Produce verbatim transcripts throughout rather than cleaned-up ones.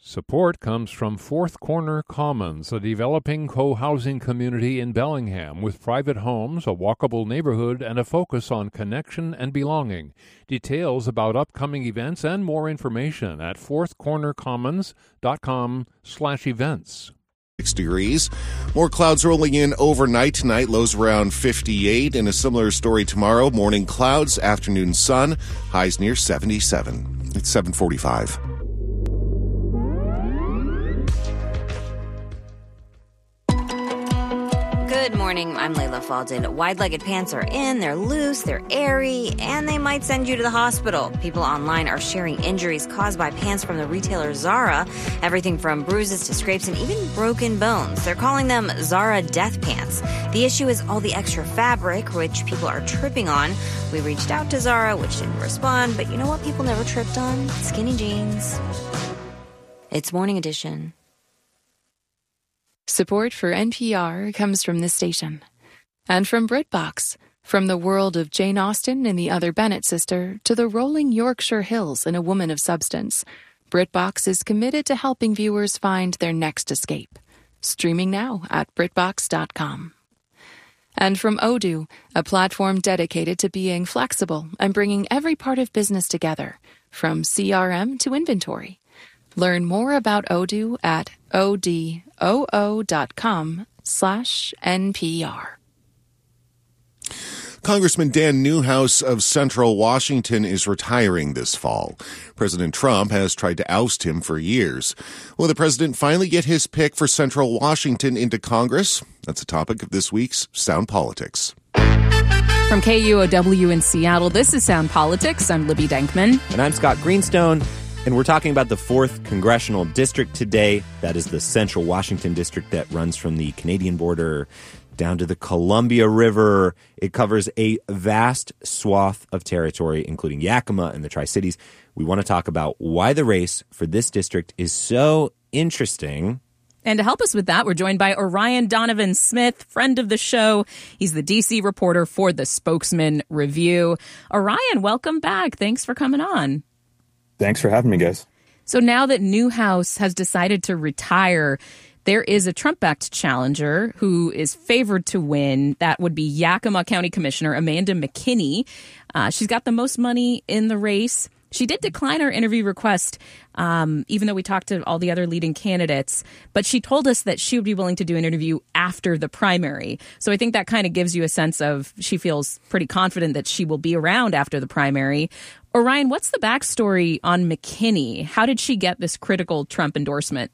Support comes from Fourth Corner Commons, a developing co-housing community in Bellingham with private homes, a walkable neighborhood, and a focus on connection and belonging. Details about upcoming events and more information at fourthcornercommons.com slash events. Six degrees. More clouds rolling in overnight tonight, lows around fifty-eight. And a similar story tomorrow. Morning clouds, afternoon sun, highs near seventy-seven. It's seven forty-five. Good morning, I'm Layla Faldin. Wide-legged pants are in, they're loose, they're airy, and they might send you to the hospital. People online are sharing injuries caused by pants from the retailer Zara. Everything from bruises to scrapes and even broken bones. They're calling them Zara death pants. The issue is all the extra fabric, which people are tripping on. We reached out to Zara, which didn't respond, but you know what people never tripped on? Skinny jeans. It's Morning Edition. Support for N P R comes from this station. And from BritBox. From the world of Jane Austen and the Other Bennet sister to the rolling Yorkshire Hills in A Woman of Substance, BritBox is committed to helping viewers find their next escape. Streaming now at BritBox dot com. And from Odoo, a platform dedicated to being flexible and bringing every part of business together, from C R M to inventory. Learn more about Odoo at odoo.com slash NPR. Congressman Dan Newhouse of Central Washington is retiring this fall. President Trump has tried to oust him for years. Will the president finally get his pick for Central Washington into Congress? That's the topic of this week's Sound Politics. From K U O W in Seattle, this is Sound Politics. I'm Libby Denkman. And I'm Scott Greenstone. And we're talking about the fourth Congressional District today. That is the Central Washington District that runs from the Canadian border down to the Columbia River. It covers a vast swath of territory, including Yakima and the Tri-Cities. We want to talk about why the race for this district is so interesting. And to help us with that, we're joined by Orion Donovan Smith, friend of the show. He's the D C reporter for the Spokesman Review. Orion, welcome back. Thanks for coming on. Thanks for having me, guys. So now that Newhouse has decided to retire, there is a Trump-backed challenger who is favored to win. That would be Yakima County Commissioner Amanda McKinney. Uh, she's got the most money in the race. She did decline our interview request, um, even though we talked to all the other leading candidates. But she told us that she would be willing to do an interview after the primary. So I think that kind of gives you a sense of she feels pretty confident that she will be around after the primary. Orion, what's the backstory on McKinney? How did she get this critical Trump endorsement?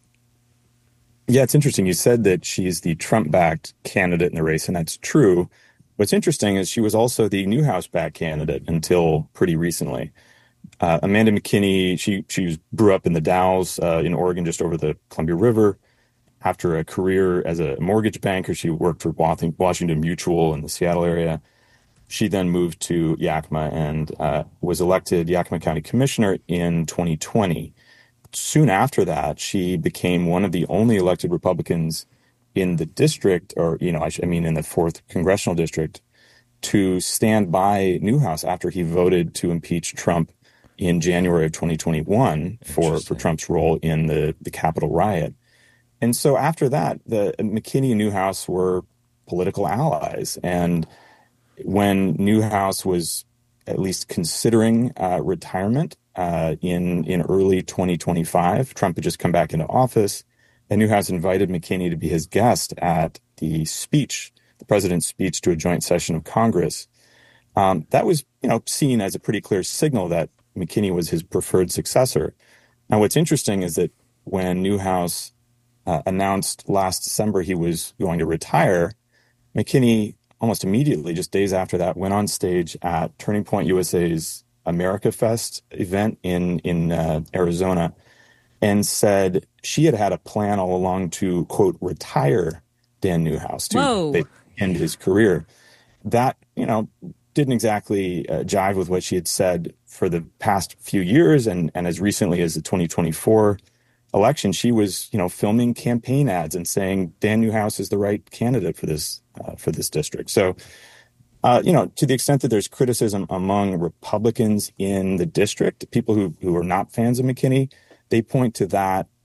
Yeah, it's interesting. You said that she's the Trump-backed candidate in the race, and that's true. What's interesting is she was also the Newhouse-backed candidate until pretty recently. Uh, Amanda McKinney, she she grew up in the Dalles uh, in Oregon, just over the Columbia River. After a career as a mortgage banker, she worked for Washington Mutual in the Seattle area. She then moved to Yakima and uh, was elected Yakima County Commissioner in twenty twenty. Soon after that, she became one of the only elected Republicans in the district, or, you know, I, sh- I mean, in the fourth Congressional District, to stand by Newhouse after he voted to impeach Trump in January of twenty twenty-one for, for Trump's role in the, the Capitol riot. And so after that, the McKinney and Newhouse were political allies. And when Newhouse was at least considering uh, retirement uh, in, in early twenty twenty-five, Trump had just come back into office, and Newhouse invited McKinney to be his guest at the speech, the president's speech to a joint session of Congress. Um, that was, you know, seen as a pretty clear signal that McKinney was his preferred successor. Now, what's interesting is that when Newhouse uh, announced last December he was going to retire, McKinney almost immediately, just days after that, went on stage at Turning Point U S A's America Fest event in, in uh, Arizona and said she had had a plan all along to, quote, retire Dan Newhouse, to end his career. That, you know, didn't exactly uh, jive with what she had said for the past few years. And, and as recently as the twenty twenty-four election, she was, you know, filming campaign ads and saying Dan Newhouse is the right candidate for this, uh, for this district. So, uh, you know, to the extent that there's criticism among Republicans in the district, people who, who are not fans of McKinney, they point to that